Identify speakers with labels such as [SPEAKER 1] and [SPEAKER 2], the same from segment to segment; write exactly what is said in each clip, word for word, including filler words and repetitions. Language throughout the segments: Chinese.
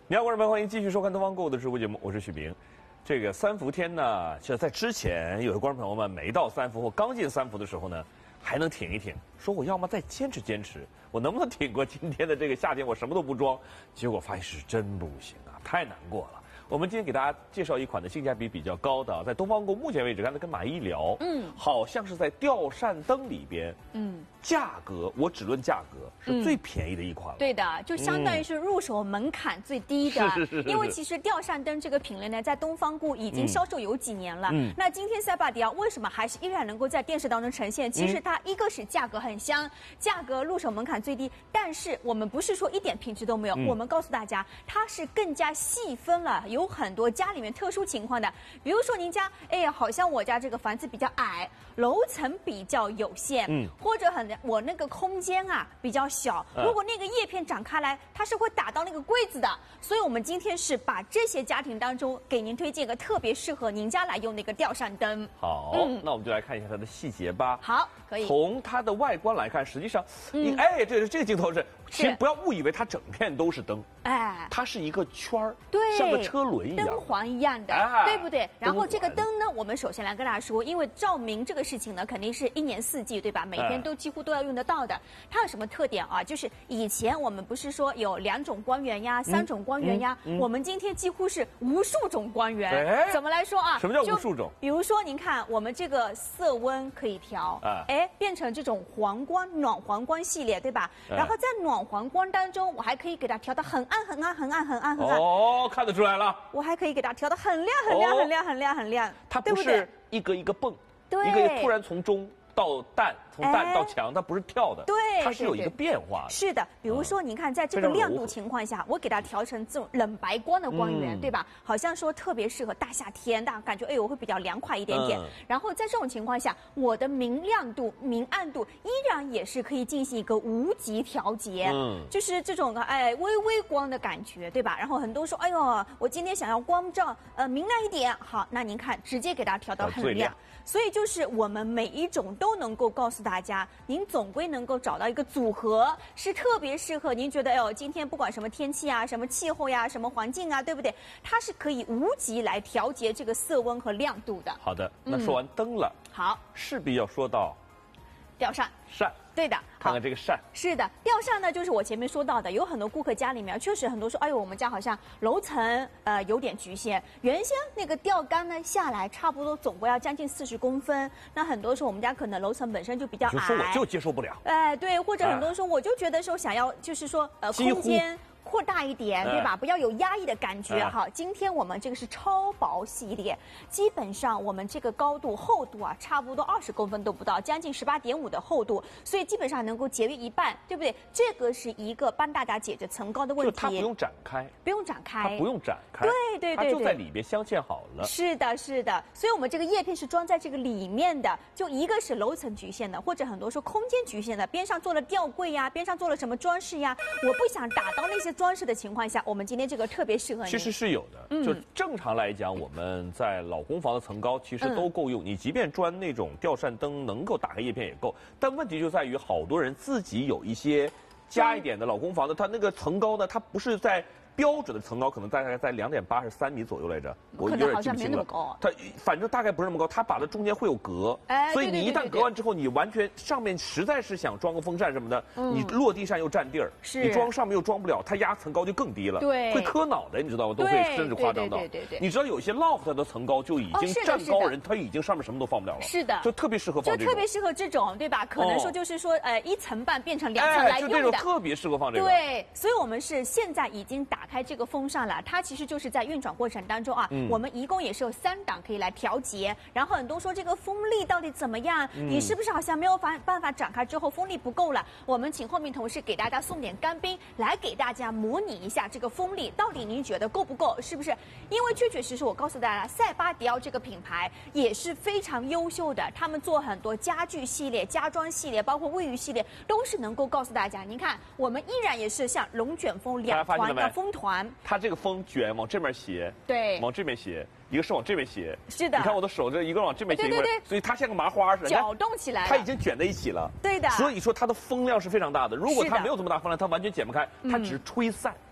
[SPEAKER 1] 你好，观众朋友，欢迎继续收看东方购物的直播节目，我是许明。这个三伏天呢，其实在之前，有的观众朋友们没到三伏或刚进三伏的时候呢，还能挺一挺，说我要么再坚持坚持，我能不能挺过今天的这个夏天？我什么都不装，结果发现是真不行啊，太难过了。我们今天给大家介绍一款的性价比比较高的，在东方购目前为止，刚才跟马一聊，嗯，好像是在吊扇灯里边，嗯，价格我只论价格是最便宜的一款了。
[SPEAKER 2] 对的，就相当于是入手门槛最低的。
[SPEAKER 1] 是是是。
[SPEAKER 2] 因为其实吊扇灯这个品类呢，在东方购已经销售有几年了。嗯。那今天塞巴迪奥为什么还是依然能够在电视当中呈现？其实它一个是价格很香，价格入手门槛最低，但是我们不是说一点品质都没有，我们告诉大家，它是更加细分了。有很多家里面特殊情况的，比如说您家，哎呀，好像我家这个房子比较矮，楼层比较有限，嗯，或者很我那个空间啊比较小，如果那个叶片展开来，它是会打到那个柜子的。所以我们今天是把这些家庭当中给您推荐一个特别适合您家来用的一个吊扇灯。
[SPEAKER 1] 好，嗯、那我们就来看一下它的细节吧。
[SPEAKER 2] 好，可以。
[SPEAKER 1] 从它的外观来看，实际上，嗯、哎，这这个镜头是。其实不要误以为它整片都是灯，哎，它是一个圈儿，对，像个车轮一样，
[SPEAKER 2] 灯环一样的，哎、对不对？然后这个灯呢，我们首先来跟大家说，因为照明这个事情呢，肯定是一年四季，对吧？每天都几乎都要用得到的。它有什么特点啊？就是以前我们不是说有两种光源呀、三种光源呀，嗯嗯、我们今天几乎是无数种光源。哎、怎么来说啊？
[SPEAKER 1] 什么叫无数种？
[SPEAKER 2] 比如说，您看我们这个色温可以调，哎，变成这种黄光、暖黄光系列，对吧？然后在暖黄光当中，我还可以给它调到很暗、很暗、很暗、很暗、很暗。
[SPEAKER 1] 哦，看得出来了。
[SPEAKER 2] 我还可以给它调到很亮、很亮、很亮、很亮、很亮。
[SPEAKER 1] 它不是一个一个蹦，一个一个突然从中到淡，从淡到强，它不是跳的，
[SPEAKER 2] 对，
[SPEAKER 1] 它是有一个变化的。
[SPEAKER 2] 是的，比如说，您看，在这个亮度情况下，我给它调成这种冷白光的光源，对吧？好像说特别适合大夏天，大家感觉哎呦会比较凉快一点点。然后在这种情况下，我的明亮度、明暗度依然也是可以进行一个无极调节，嗯，就是这种哎微微光的感觉，对吧？然后很多说，哎呦，我今天想要光照呃明亮一点，好，那您看，直接给它调到很亮。所以就是我们每一种都能够告诉大家，您总归能够找到一个组合，是特别适合您觉得，哎呦，今天不管什么天气啊、什么气候呀、什么环境啊，对不对？它是可以无极来调节这个色温和亮度的。
[SPEAKER 1] 好的，那说完灯了，
[SPEAKER 2] 嗯、好，
[SPEAKER 1] 势必要说到
[SPEAKER 2] 吊扇。
[SPEAKER 1] 扇。
[SPEAKER 2] 对的，
[SPEAKER 1] 看看这个扇。
[SPEAKER 2] 是的，吊扇呢，就是我前面说到的，有很多顾客家里面确实很多说，哎呦，我们家好像楼层呃有点局限。原先那个吊杆呢下来，差不多总归要将近四十公分。那很多时候我们家可能楼层本身就比较矮，
[SPEAKER 1] 就说我就接受不了。
[SPEAKER 2] 哎，对，或者很多时候我就觉得说想要就是说呃空间扩大一点，对吧？不要有压抑的感觉。好，今天我们这个是超薄系列，基本上我们这个高度厚度啊，差不多二十公分都不到，将近十八点五的厚度，所以基本上能够节约一半，对不对？这个是一个帮大家解决层高的问题。
[SPEAKER 1] 就它不用展开，
[SPEAKER 2] 不用展开，
[SPEAKER 1] 它不用展开，
[SPEAKER 2] 对对对，
[SPEAKER 1] 它就在里边镶嵌好了。
[SPEAKER 2] 是的，是的。所以我们这个叶片是装在这个里面的，就一个是楼层局限的，或者很多说空间局限的，边上做了吊柜呀，边上做了什么装饰呀，我不想打到那些装饰的情况下，我们今天这个特别适合你。
[SPEAKER 1] 其实是有的，嗯、就正常来讲，我们在老公房的层高其实都够用。嗯、你即便装那种吊扇灯，能够打开叶片也够。但问题就在于，好多人自己有一些加一点的老公房的，它那个层高呢，它不是在标准的层高，可能大概在两点八还是三米左右来着，我有点记不清了。它反正大概不是那么高，它把它中间会有隔，哎、所以你一旦隔完之后，你完全上面实在是想装个风扇什么的，嗯、你落地上又占地儿，你装上面又装不了，它压层高就更低了，对，会磕脑袋，你知道吗？都会甚至夸张到。对对对对。你知道有些 loft 的层高就已经站高人，他已经上面什么都放不了了。
[SPEAKER 2] 是的。
[SPEAKER 1] 就特别适合放这种。
[SPEAKER 2] 就特别适合这种，对吧？可能说就是说，呃，一层半变成两层来用的。
[SPEAKER 1] 就这种特别适合放这个。
[SPEAKER 2] 对，所以我们是现在已经打开这个风扇。它其实就是在运转过程当中啊，嗯、我们一共也是有三档可以来调节。然后很多说这个风力到底怎么样？嗯、你是不是好像没有法办法展开之后风力不够了？我们请后面同事给大家送点干冰来给大家模拟一下这个风力，到底您觉得够不够？是不是？因为确确实实我告诉大家，塞巴迪奥这个品牌也是非常优秀的，他们做很多家具系列、家装系列，包括卫浴系列，都是能够告诉大家。您看，我们依然也是像龙卷风两团的风团，
[SPEAKER 1] 它这个风卷往这边斜，
[SPEAKER 2] 对，
[SPEAKER 1] 往这边斜，一个是往这边斜，
[SPEAKER 2] 是的。
[SPEAKER 1] 你看我的手这一个往这边斜，
[SPEAKER 2] 对对对，
[SPEAKER 1] 所以它像个麻花似的，
[SPEAKER 2] 搅动起来了，
[SPEAKER 1] 它已经卷在一起了。
[SPEAKER 2] 对的。
[SPEAKER 1] 所以说它的风量是非常大的。如果它没有这么大风量，它完全剪不开，它只是吹散。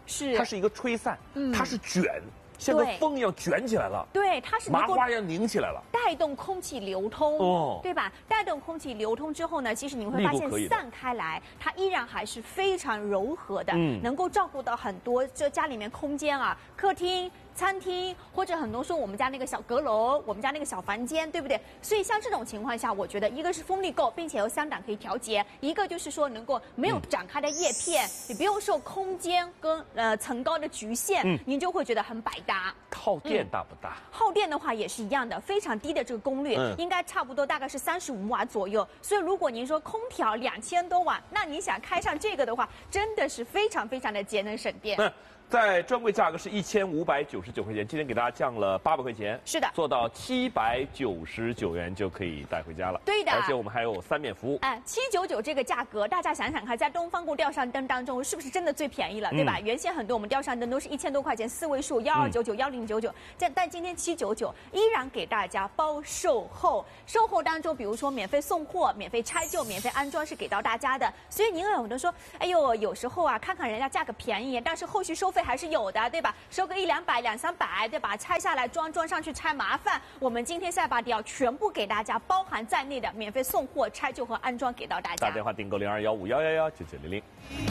[SPEAKER 2] 是
[SPEAKER 1] 它是一个吹散，嗯，它是卷。像个风一样卷起来了，
[SPEAKER 2] 对，它是
[SPEAKER 1] 麻花一样拧起来了，
[SPEAKER 2] 带动空气流通，哦，对吧？带动空气流通之后呢，其实你会发现散开来，它依然还是非常柔和的，嗯，能够照顾到很多这家里面空间啊，客厅。餐厅或者很多说我们家那个小阁楼，我们家那个小房间，对不对？所以像这种情况下，我觉得一个是风力够，并且有三档可以调节；一个就是说能够没有展开的叶片，你、嗯、不用受空间跟呃层高的局限，嗯，您就会觉得很百搭。
[SPEAKER 1] 耗电大不大？嗯、
[SPEAKER 2] 耗电的话也是一样的，非常低的这个功率，嗯、应该差不多大概是三十五瓦左右。所以如果您说空调两千多瓦，那你想开上这个的话，真的是非常非常的节能省电。
[SPEAKER 1] 嗯在专柜价格是一千五百九十九块钱，今天给大家降了八百块钱，
[SPEAKER 2] 是的，
[SPEAKER 1] 做到七百九十九元就可以带回家了。
[SPEAKER 2] 对的，
[SPEAKER 1] 而且我们还有三免服务。
[SPEAKER 2] 哎，七九九这个价格，大家想想看，在东方固吊扇灯当中，是不是真的最便宜了，对吧？嗯、原先很多我们吊扇灯都是一千多块钱，四位数，幺二九九、幺零九九，但但今天七九九依然给大家包售后，售后当中，比如说免费送货、免费拆旧、免费安装是给到大家的。所以您有的说，哎呦，有时候啊，看看人家价格便宜，但是后续收费还是有的，对吧？收个一两百、两三百，对吧？拆下来装装上去拆麻烦。我们今天赛巴迪奥全部给大家包含在内的免费送货、拆旧和安装给到大家。
[SPEAKER 1] 打电话订购零二幺五幺幺幺九九零零。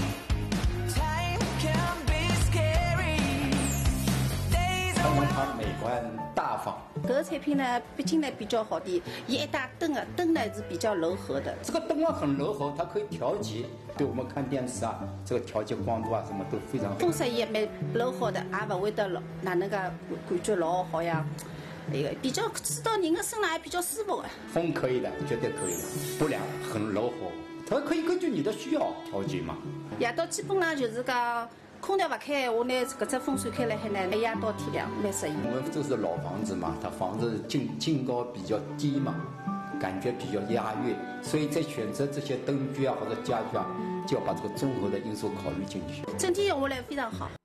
[SPEAKER 3] 看看它美观大方。
[SPEAKER 4] 这个产品呢，毕竟呢比较好的，一一打灯啊，灯呢是比较柔和的。
[SPEAKER 3] 这个灯啊很柔和，它可以调节，对我们看电视啊，这个调节光度啊什么都非常好。
[SPEAKER 4] 风扇也蛮柔和的，也不会得老哪能个感觉老好呀。那个比较吹到人的身上还比较舒服啊。
[SPEAKER 3] 风可以的，绝对可以的，不凉，很柔和，它可以根据你的需要调节嘛。
[SPEAKER 4] 夜到基本上就是讲。空调不开，我呢搿只风扇开了海呢，一夜到天亮，蛮适应。
[SPEAKER 3] 我们这是老房子嘛，它房子净净高比较低嘛，感觉比较压抑，所以在选择这些灯具啊或者家具啊，就要把这个综合的因素考虑进去。
[SPEAKER 4] 整体用下来非常好。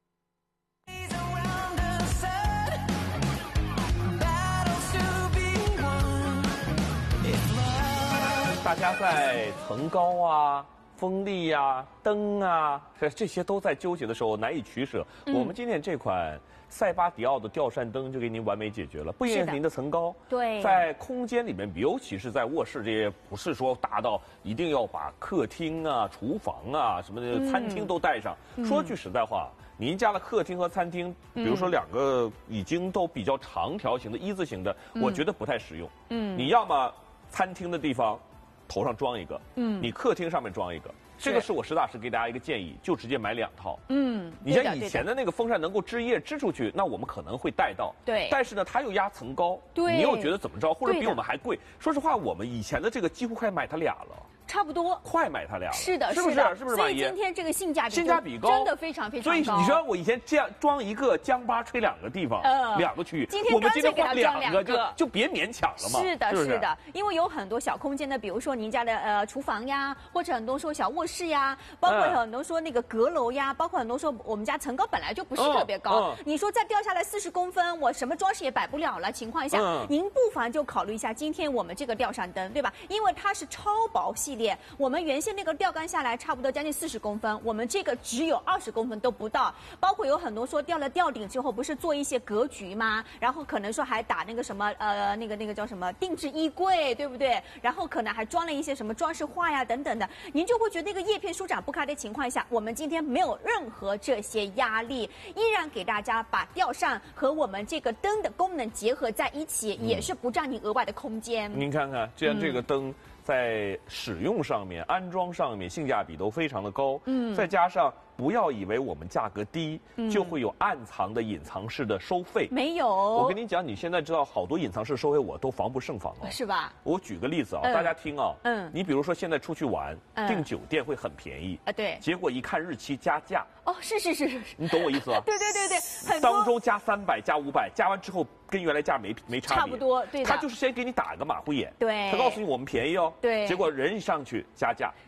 [SPEAKER 1] 大家在层高啊。风力呀、啊、灯啊，这些都在纠结的时候难以取舍。嗯、我们今天这款赛巴迪奥的吊扇灯就给您完美解决了，不影响您的层高。
[SPEAKER 2] 对，
[SPEAKER 1] 在空间里面，尤其是在卧室这些，不是说大到一定要把客厅啊、厨房啊什么的餐厅都带上。嗯、说句实在话，您家的客厅和餐厅，比如说两个已经都比较长条形的一字形的，嗯、我觉得不太实用。嗯，你要么餐厅的地方。头上装一个，嗯，你客厅上面装一个，这个是我实打实给大家一个建议，就直接买两套。嗯，你像以前的那个风扇能够支叶支出去，那我们可能会带到。
[SPEAKER 2] 对，
[SPEAKER 1] 但是呢，它又压层高，
[SPEAKER 2] 对，
[SPEAKER 1] 你又觉得怎么着，或者比我们还贵。说实话，我们以前的这个几乎快买它俩了。
[SPEAKER 2] 差不多，
[SPEAKER 1] 快买它俩了，
[SPEAKER 2] 是的，
[SPEAKER 1] 是不是？是不是？
[SPEAKER 2] 所以今天这个性价比
[SPEAKER 1] 性价比高，
[SPEAKER 2] 真的非常非常高。
[SPEAKER 1] 所以你说我以前这样装一个江巴吹两个地方，呃，两个区域，
[SPEAKER 2] 今天干脆给它装
[SPEAKER 1] 两个，就就别勉强了嘛。
[SPEAKER 2] 是的，是的，因为有很多小空间的，比如说您家的呃厨房呀，或者很多说小卧室呀，包括很多说那个阁楼呀，包括很多说我们家层高本来就不是特别高，你说再掉下来四十公分，我什么装饰也摆不了了情况下，您不妨就考虑一下今天我们这个吊扇灯，对吧？因为它是超薄系列，我们原先那个吊杆下来差不多将近四十公分，我们这个只有二十公分都不到。包括有很多说吊了吊顶之后，不是做一些格局吗？然后可能说还打那个什么呃那个那个叫什么定制衣柜，对不对？然后可能还装了一些什么装饰画呀等等的，您就会觉得那个叶片舒展不开的情况下，我们今天没有任何这些压力，依然给大家把吊扇和我们这个灯的功能结合在一起，嗯、也是不占你额外的空间。
[SPEAKER 1] 您看看，既然这个灯。嗯在使用上面、安装上面性价比都非常的高，嗯，再加上不要以为我们价格低、嗯、就会有暗藏的、隐藏式的收费，
[SPEAKER 2] 没有。
[SPEAKER 1] 我跟你讲，你现在知道好多隐藏式收费，我都防不胜防哦，
[SPEAKER 2] 是吧？
[SPEAKER 1] 我举个例子啊、哦，嗯、大家听啊、哦，嗯，你比如说现在出去玩，嗯、订酒店会很便宜
[SPEAKER 2] 啊，对，
[SPEAKER 1] 结果一看日期加价，
[SPEAKER 2] 哦，是是是是，
[SPEAKER 1] 你懂我意思吧？
[SPEAKER 2] 对对对对，很
[SPEAKER 1] 当中加三百、加五百，加完之后跟原来价没没差别，
[SPEAKER 2] 差不多，对的。
[SPEAKER 1] 他就是先给你打个马虎眼，
[SPEAKER 2] 对，
[SPEAKER 1] 他告诉你我们便宜哦。
[SPEAKER 2] 对，
[SPEAKER 1] 结果人一上去加价，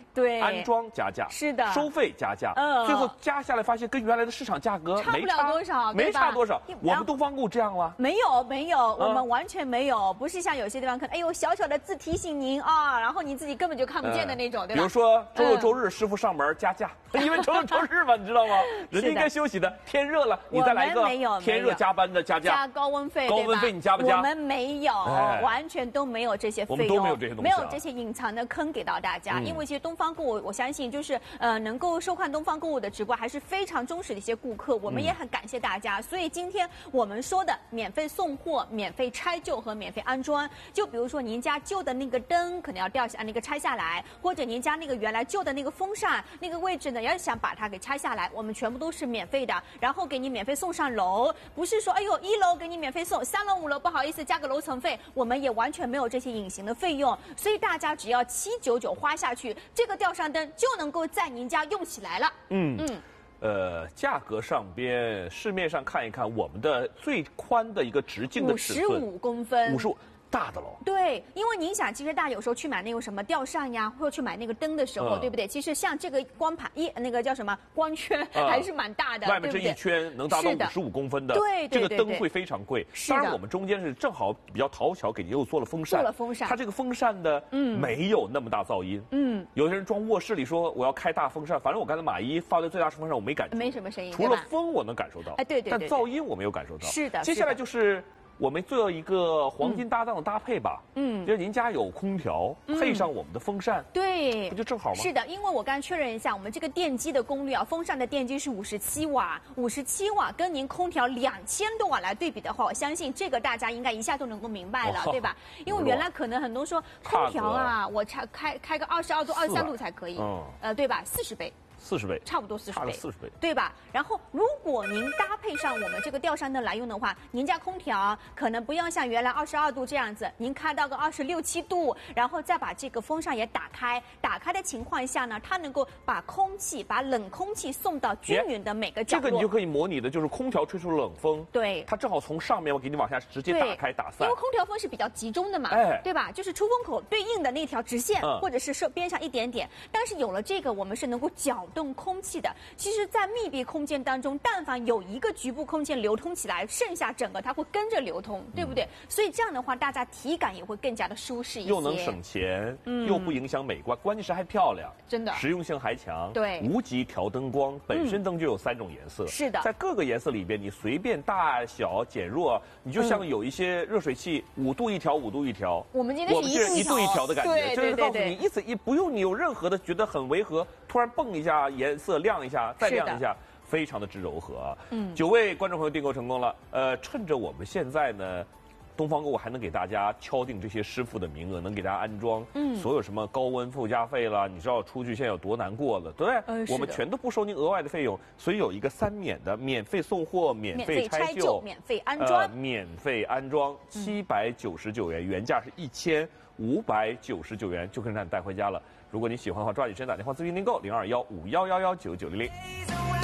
[SPEAKER 2] 对，
[SPEAKER 1] 安装加价，
[SPEAKER 2] 是的，
[SPEAKER 1] 收费加价，
[SPEAKER 2] 嗯，
[SPEAKER 1] 最后加下来发现跟原来的市场价格
[SPEAKER 2] 差不了多少，
[SPEAKER 1] 没差多少。我们东方购这样吗？
[SPEAKER 2] 没有没有，我们完全没有，不是像有些地方可能哎呦小小的字提醒您啊，然后你自己根本就看不见的那种，对吧？
[SPEAKER 1] 比如说周六周日师傅上门加价，因为周六周日嘛，你知道吗？人家应该休息的，天热了，你再来一个天热加班的加价，
[SPEAKER 2] 加高温费，
[SPEAKER 1] 高温费你加不加？
[SPEAKER 2] 我们没有，完全都没有这些费用，
[SPEAKER 1] 我们都没有这些东西，
[SPEAKER 2] 没有这些隐藏的坑给到大家。因为其实东方购物，我相信就是呃能够收看东方购物的直播还是非常忠实的一些顾客，我们也很感谢大家。所以今天我们说的免费送货、免费拆旧和免费安装，就比如说您家旧的那个灯可能要掉下那个拆下来，或者您家那个原来旧的那个风扇那个位置呢，要想把它给拆下来，我们全部都是免费的，然后给你免费送上楼，不是说哎呦一楼给你免费送，三楼五楼不好意思加个楼层费，我们也完全没有这些隐形的费用，所以大家只要七九九花下去，这个吊扇灯就能够在您家用起来了。嗯嗯。
[SPEAKER 1] 呃，价格上边市面上看一看，我们的最宽的一个直径的尺寸，
[SPEAKER 2] 五十五公分，
[SPEAKER 1] 五十五。大的喽，
[SPEAKER 2] 对，因为您想，其实大家有时候去买那个什么吊扇呀，或者去买那个灯的时候，嗯、对不对？其实像这个光盘一那个叫什么光圈、嗯、还是蛮大的，
[SPEAKER 1] 外面这一圈能达到五十五公分的，
[SPEAKER 2] 对对对，
[SPEAKER 1] 这个灯会非常贵。当然，我们中间是正好比较讨巧，给您又做了风扇，
[SPEAKER 2] 做了风扇。
[SPEAKER 1] 它这个风扇的嗯没有那么大噪音，嗯，有些人装卧室里说我要开大风扇，反正我刚才马一发的最大风扇我没感觉，
[SPEAKER 2] 没什么声音，
[SPEAKER 1] 除了风我能感受到，
[SPEAKER 2] 哎对对，
[SPEAKER 1] 但噪音我没有感受到。
[SPEAKER 2] 是的，
[SPEAKER 1] 接下来就是。我们做一个黄金搭档的搭配吧，嗯，就是您家有空调，配上我们的风扇，
[SPEAKER 2] 对，
[SPEAKER 1] 不就正好吗？
[SPEAKER 2] 是的，因为我刚才确认一下，我们这个电机的功率啊，风扇的电机是五十七瓦，五十七瓦跟您空调两千多瓦来对比的话，我相信这个大家应该一下都能够明白了，对吧？因为原来可能很多说空调啊，我开开开个二十二度、二十三度才可以，呃，对吧？四十倍。
[SPEAKER 1] 四十倍，
[SPEAKER 2] 差不多四十倍，
[SPEAKER 1] 四十倍，
[SPEAKER 2] 对吧？然后，如果您搭配上我们这个吊扇灯来用的话，您家空调可能不要像原来二十二度这样子，您开到个二十六七度，然后再把这个风扇也打开。打开的情况下呢，它能够把空气、把冷空气送到均匀的每个角落。
[SPEAKER 1] 这个你就可以模拟的，就是空调吹出冷风，
[SPEAKER 2] 对，
[SPEAKER 1] 它正好从上面我给你往下直接打开打散。
[SPEAKER 2] 因为空调风是比较集中的嘛，哎，对吧？就是出风口对应的那条直线，嗯、或者是边上一点点。但是有了这个，我们是能够搅动空气的。其实，在密闭空间当中，但凡有一个局部空间流通起来，剩下整个它会跟着流通，对不对？嗯、所以这样的话，大家体感也会更加的舒适一些，
[SPEAKER 1] 又能省钱，嗯、又不影响美观，关键是还漂亮，
[SPEAKER 2] 真的，
[SPEAKER 1] 实用性还强。
[SPEAKER 2] 对，
[SPEAKER 1] 无极调灯光本身灯就有三种颜色，
[SPEAKER 2] 嗯、是的，
[SPEAKER 1] 在各个颜色里边，你随便大小减弱，你就像有一些热水器，五度一调，五度一调。
[SPEAKER 2] 我们今天是
[SPEAKER 1] 一度一调的感觉，
[SPEAKER 2] 对
[SPEAKER 1] 就是告诉你一次一不用你有任何的觉得很违和，突然蹦一下颜色亮一下，再亮一下。非常的之柔和啊！嗯，九位观众朋友订购成功了。呃，趁着我们现在呢，东方购物还能给大家敲定这些师傅的名额，能给大家安装。嗯，所有什么高温附加费啦，你知道出去现在有多难过了，对不对？呃、我们全都不收您额外的费用，所以有一个三免的，免费送货、免费拆旧、
[SPEAKER 2] 免费安装、
[SPEAKER 1] 呃、免费安装，七百九十九元，原价是一千五百九十九元，就可以让你带回家了。如果你喜欢的话，抓紧时间打电话咨询订购零二幺五幺幺幺九九零零。